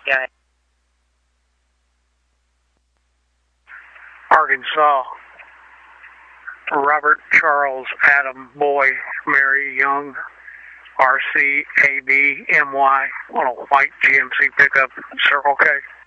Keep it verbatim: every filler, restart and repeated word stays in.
K. Arkansas. Robert Charles Adam Boy Mary Young R C A B M Y on a white G M C pickup, Circle K.